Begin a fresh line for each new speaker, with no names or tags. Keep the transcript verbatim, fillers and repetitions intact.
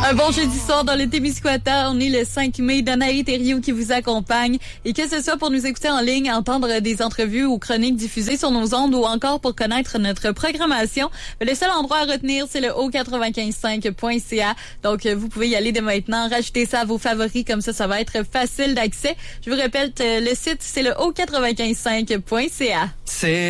Un bon jeudi soir dans le Témiscouata. On est le cinq mai. Danaï Thériault qui vous accompagne. Et que ce soit pour nous écouter en ligne, entendre des entrevues ou chroniques diffusées sur nos ondes ou encore pour connaître notre programmation, le seul endroit à retenir, c'est le haut quatre-vingt-quinze cinq point c a. Donc, vous pouvez y aller dès maintenant. Rajoutez ça à vos favoris. Comme ça, ça va être facile d'accès. Je vous répète, le site, c'est le haut quatre-vingt-quinze cinq point c a.
C'est